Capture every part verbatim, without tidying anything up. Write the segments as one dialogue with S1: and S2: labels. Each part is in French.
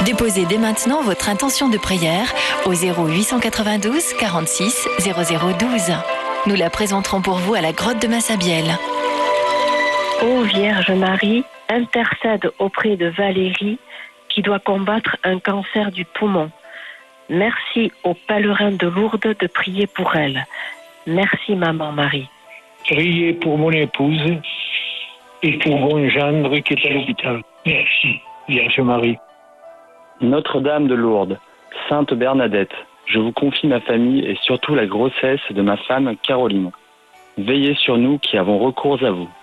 S1: Déposez dès maintenant votre intention de prière au zéro huit cent quatre-vingt-douze quarante-six zéro zéro douze. Nous la présenterons pour vous à la grotte de Massabielle.
S2: Ô Vierge Marie, intercède auprès de Valérie qui doit combattre un cancer du poumon. Merci aux pèlerins de Lourdes de prier pour elle. Merci Maman Marie.
S3: Priez pour mon épouse et pour mon gendre qui est à l'hôpital. Merci, Vierge Marie.
S4: Notre-Dame de Lourdes, Sainte Bernadette, je vous confie ma famille et surtout la grossesse de ma femme Caroline. Veillez sur nous qui avons recours à vous.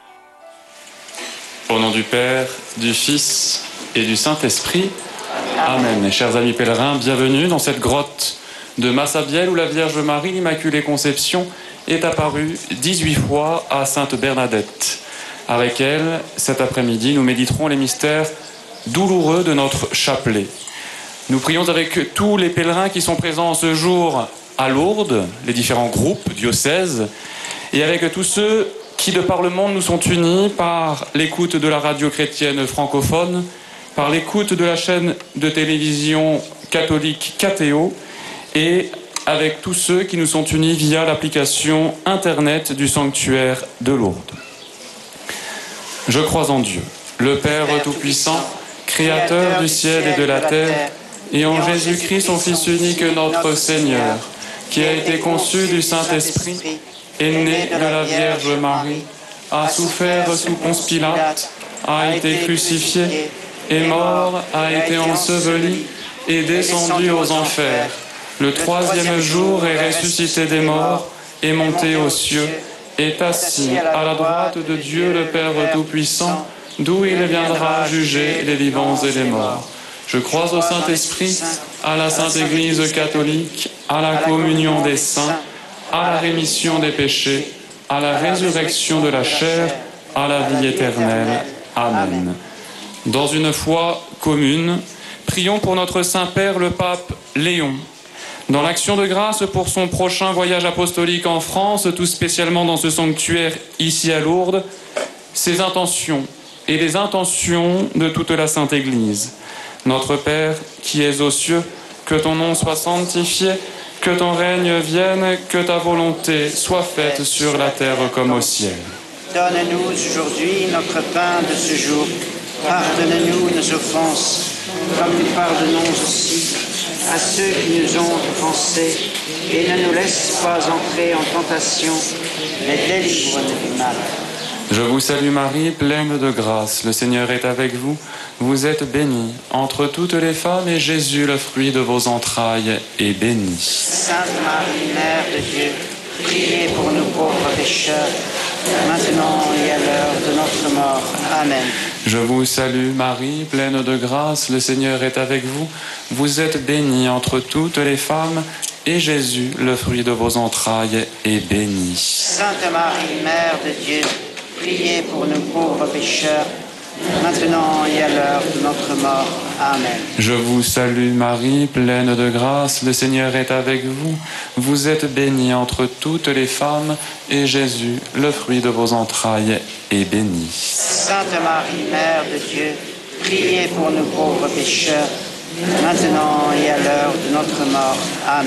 S5: Au nom du Père, du Fils et du Saint-Esprit, Amen. Et chers amis pèlerins, bienvenue dans cette grotte de Massabielle où la Vierge Marie, l'Immaculée Conception, est apparue dix-huit fois à Sainte Bernadette. Avec elle, cet après-midi, nous méditerons les mystères douloureux de notre chapelet. Nous prions avec tous les pèlerins qui sont présents ce jour à Lourdes, les différents groupes, diocèses, et avec tous ceux qui, de par le monde, nous sont unis par l'écoute de la radio chrétienne francophone, par l'écoute de la chaîne de télévision catholique K T O, et avec tous ceux qui nous sont unis via l'application Internet du sanctuaire de Lourdes. Je crois en Dieu, le Père Tout-Puissant, Créateur du ciel et de la terre, et en Jésus-Christ, son Fils unique, notre Seigneur, qui a été conçu du Saint-Esprit, est né de la Vierge Marie, a souffert sous Ponce Pilate, a été crucifié, est mort, a été enseveli, et descendu aux enfers. Le troisième jour est ressuscité des morts, est monté aux cieux, est assis à la droite de Dieu le Père Tout-Puissant, d'où il viendra juger les vivants et les morts. Je crois au Saint-Esprit, à la Sainte Église catholique, à la communion des saints, à la rémission des péchés, à la résurrection de la chair, à la vie éternelle. Amen. Dans une foi commune, prions pour notre Saint-Père le Pape Léon. Dans l'action de grâce pour son prochain voyage apostolique en France, tout spécialement dans ce sanctuaire ici à Lourdes, ses intentions et les intentions de toute la Sainte Église. Notre Père, qui es aux cieux, que ton nom soit sanctifié, que ton règne vienne, que ta volonté soit faite sur la terre comme au ciel.
S6: Donne-nous aujourd'hui notre pain de ce jour. Pardonne-nous nos offenses, comme nous pardonnons aussi à ceux qui nous ont offensés. Et ne nous laisse pas entrer en tentation, mais délivre-nous du mal.
S5: Je vous salue Marie, pleine de grâce. Le Seigneur est avec vous. Vous êtes bénie entre toutes les femmes et Jésus, le fruit de vos entrailles, est béni.
S6: Sainte Marie, Mère de Dieu, priez pour nous pauvres pécheurs, maintenant et à l'heure de notre mort. Amen.
S5: Je vous salue Marie, pleine de grâce. Le Seigneur est avec vous. Vous êtes bénie entre toutes les femmes et Jésus, le fruit de vos entrailles, est béni.
S6: Sainte Marie, Mère de Dieu, priez pour nous pauvres pécheurs, maintenant et à l'heure de notre mort. Amen.
S5: Je vous salue Marie, pleine de grâce, le Seigneur est avec vous. Vous êtes bénie entre toutes les femmes, et Jésus, le fruit de vos entrailles, est béni.
S6: Sainte Marie, Mère de Dieu, priez pour nous pauvres pécheurs, maintenant et à l'heure de notre mort. Amen.